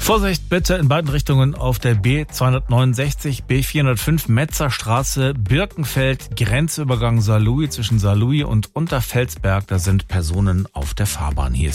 Vorsicht bitte in beiden Richtungen auf der B269, B405, Metzerstraße, Birkenfeld, Grenzübergang Saarlouis zwischen Saarlouis und Unterfelsberg. Da sind Personen auf der Fahrbahn. Hier ist